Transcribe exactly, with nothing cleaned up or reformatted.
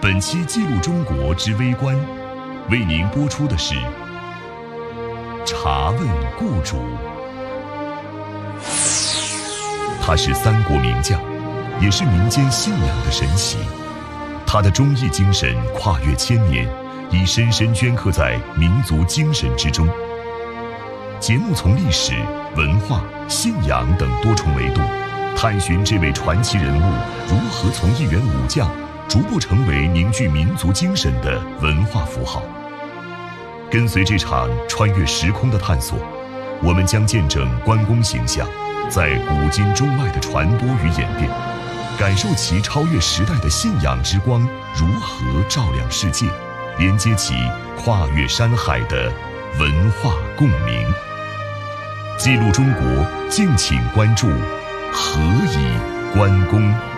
本期记录中国之微观，为您播出的是《查问故主》。他是三国名将，也是民间信仰的神奇。他的忠义精神跨越千年，已深深镌刻在民族精神之中。节目从历史、文化、信仰等多重维度，探寻这位传奇人物如何从一员武将逐步成为凝聚民族精神的文化符号。跟随这场穿越时空的探索，我们将见证关公形象在古今中外的传播与演变，感受其超越时代的信仰之光如何照亮世界，连接起跨越山海的文化共鸣。记录中国，敬请关注何以关公。